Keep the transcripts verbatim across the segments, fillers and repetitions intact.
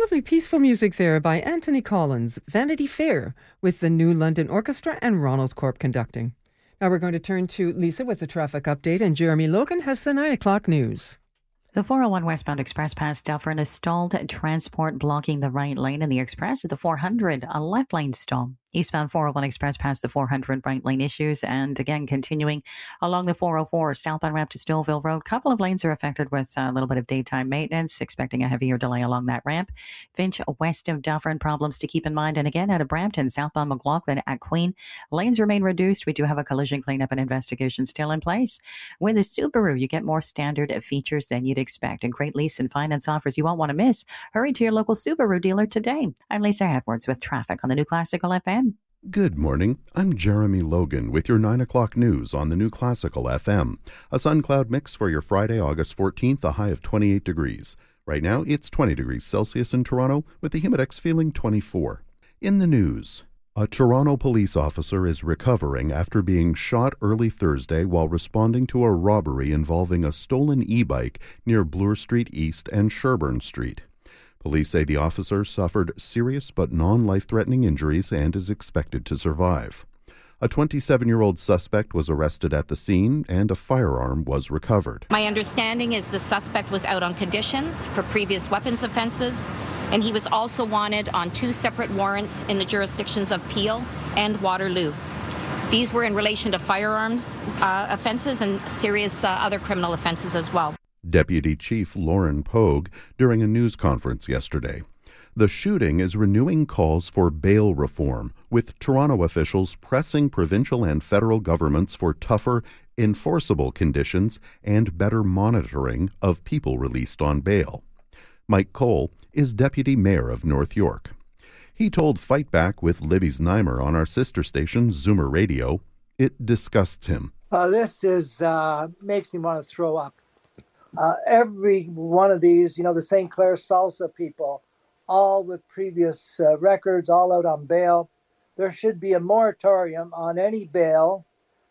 Lovely peaceful music there by Anthony Collins, Vanity Fair, with the New London Orchestra and Ronald Corp conducting. Now we're going to turn to Lisa with the traffic update, and Jeremy Logan has the nine o'clock news. The four oh one westbound express past Dufferin, a stalled transport blocking the right lane in the express. At the four hundred, a left lane stall. Eastbound four oh one express past the four hundred, right lane issues. And again, continuing along the four oh four, southbound ramp to Stillville Road. Couple of lanes are affected with a little bit of daytime maintenance, expecting a heavier delay along that ramp. Finch west of Dufferin, problems to keep in mind. And again, out of Brampton, southbound McLaughlin at Queen, lanes remain reduced. We do have a collision cleanup and investigation still in place. With the Subaru, you get more standard features than you'd expect, and great lease and finance offers you won't want to miss. Hurry to your local Subaru dealer today. I'm Lisa Edwards with traffic on the New Classical F M. Good morning. I'm Jeremy Logan with your nine o'clock news on the New Classical F M. A sun cloud mix for your Friday, August fourteenth, a high of twenty-eight degrees. Right now, it's twenty degrees Celsius in Toronto, with the Humidex feeling twenty-four. In the news, a Toronto police officer is recovering after being shot early Thursday while responding to a robbery involving a stolen e-bike near Bloor Street East and Sherbourne Street. Police say the officer suffered serious but non-life-threatening injuries and is expected to survive. A twenty-seven-year-old suspect was arrested at the scene and a firearm was recovered. My understanding is the suspect was out on conditions for previous weapons offenses, and he was also wanted on two separate warrants in the jurisdictions of Peel and Waterloo. These were in relation to firearms uh, offenses and serious uh, other criminal offenses as well. Deputy Chief Lauren Pogue during a news conference yesterday. The shooting is renewing calls for bail reform, with Toronto officials pressing provincial and federal governments for tougher, enforceable conditions and better monitoring of people released on bail. Mike Cole is Deputy Mayor of North York. He told Fight Back with Libby Znaimer on our sister station, Zoomer Radio, it disgusts him. Uh, this is uh, makes me want to throw up. Uh, every one of these, you know, the Saint Clair Salsa people, all with previous uh, records, all out on bail. There should be a moratorium on any bail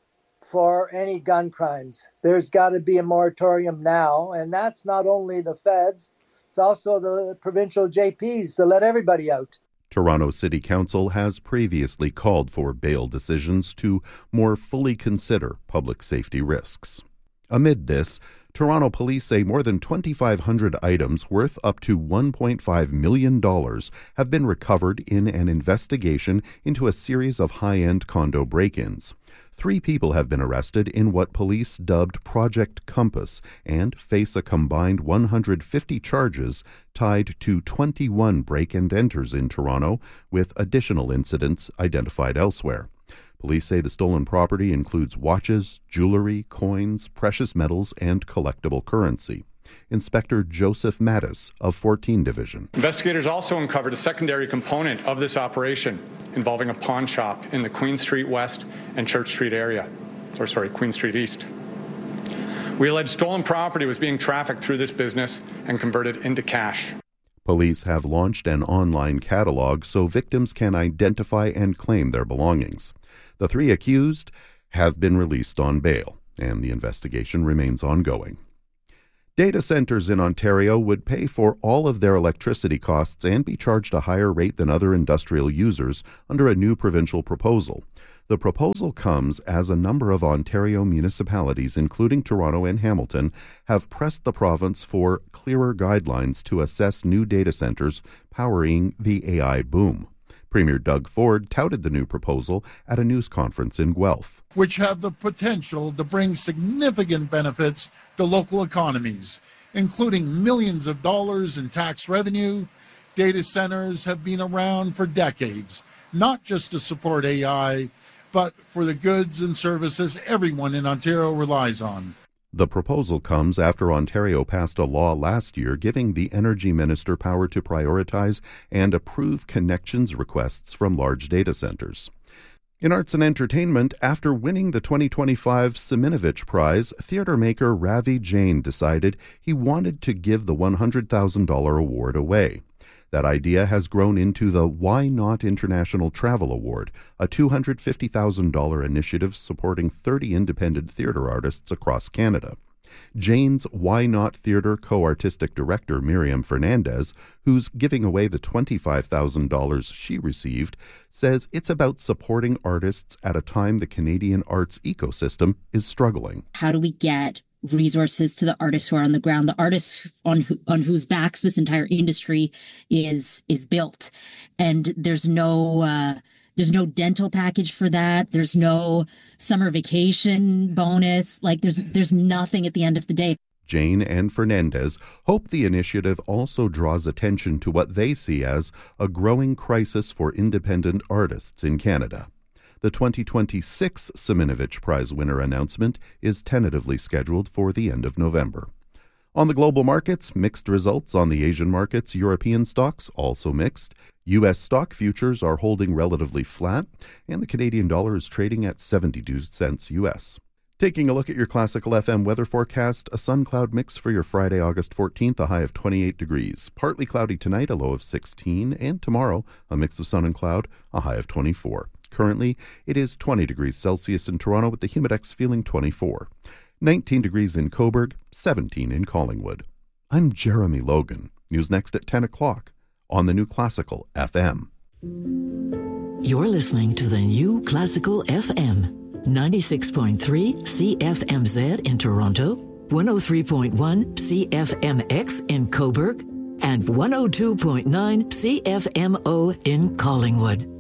for any gun crimes. There's got to be a moratorium now, and that's not only the feds, it's also the provincial J Ps to let everybody out. Toronto City Council has previously called for bail decisions to more fully consider public safety risks. Amid this, Toronto police say more than twenty-five hundred items worth up to one point five million dollars have been recovered in an investigation into a series of high-end condo break-ins. Three people have been arrested in what police dubbed Project Compass and face a combined one hundred fifty charges tied to twenty-one break-and-enters in Toronto, with additional incidents identified elsewhere. Police say the stolen property includes watches, jewelry, coins, precious metals, and collectible currency. Inspector Joseph Mattis of fourteen Division. Investigators also uncovered a secondary component of this operation involving a pawn shop in the Queen Street West and Church Street area, or sorry, Queen Street East. We allege stolen property was being trafficked through this business and converted into cash. Police have launched an online catalog so victims can identify and claim their belongings. The three accused have been released on bail, and the investigation remains ongoing. Data centers in Ontario would pay for all of their electricity costs and be charged a higher rate than other industrial users under a new provincial proposal. The proposal comes as a number of Ontario municipalities, including Toronto and Hamilton, have pressed the province for clearer guidelines to assess new data centers powering the A I boom. Premier Doug Ford touted the new proposal at a news conference in Guelph. Which have the potential to bring significant benefits to local economies, including millions of dollars in tax revenue. Data centers have been around for decades, not just to support A I, but for the goods and services everyone in Ontario relies on. The proposal comes after Ontario passed a law last year giving the Energy Minister power to prioritize and approve connections requests from large data centers. In arts and entertainment, after winning the twenty twenty-five Siminovich Prize, theater maker Ravi Jain decided he wanted to give the one hundred thousand dollars award away. That idea has grown into the Why Not International Travel Award, a two hundred fifty thousand dollars initiative supporting thirty independent theater artists across Canada. Jane's Why Not Theatre co-artistic director Miriam Fernandez, who's giving away the twenty-five thousand dollars she received, says it's about supporting artists at a time the Canadian arts ecosystem is struggling. How do we get resources to the artists who are on the ground, the artists on who, on whose backs this entire industry is is built? And there's no uh, there's no dental package for that. There's no summer vacation bonus. Like there's there's nothing at the end of the day. Jane and Fernandez hope the initiative also draws attention to what they see as a growing crisis for independent artists in Canada. The twenty twenty-six Simonovich Prize winner announcement is tentatively scheduled for the end of November. On the global markets, mixed results on the Asian markets. European stocks also mixed. U S stock futures are holding relatively flat, and the Canadian dollar is trading at seventy-two cents U S. Taking a look at your Classical F M weather forecast, a sun-cloud mix for your Friday, August fourteenth, a high of twenty-eight degrees. Partly cloudy tonight, a low of sixteen, and tomorrow, a mix of sun and cloud, a high of twenty-four. Currently, it is twenty degrees Celsius in Toronto with the Humidex feeling twenty-four. nineteen degrees in Cobourg, seventeen in Collingwood. I'm Jeremy Logan. News next at ten o'clock on the New Classical F M. You're listening to the New Classical F M. ninety-six point three C F M Z in Toronto, one oh three point one C F M X in Cobourg, and one oh two point nine C F M O in Collingwood.